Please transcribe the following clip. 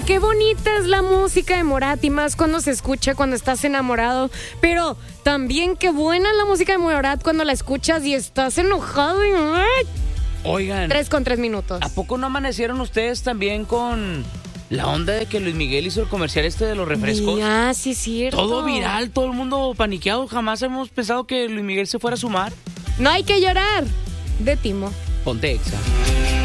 qué bonita es la música de Morat y más cuando se escucha cuando estás enamorado. Pero también qué buena es la música de Morat cuando la escuchas y estás enojado y... Oigan, 3 minutos. ¿A poco no amanecieron ustedes también con la onda de que Luis Miguel hizo el comercial de los refrescos? Ah, sí, es cierto. Todo viral, todo el mundo paniqueado. Jamás hemos pensado que Luis Miguel se fuera a sumar. No hay que llorar. De Timo. Ponte Exa.